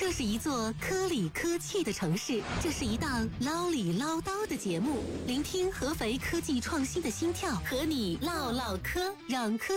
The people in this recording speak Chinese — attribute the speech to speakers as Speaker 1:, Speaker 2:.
Speaker 1: 这是一座科里科气的城市，这是一档唠里唠叨的节目，聆听合肥科技创新的心跳，和你唠唠嗑，让科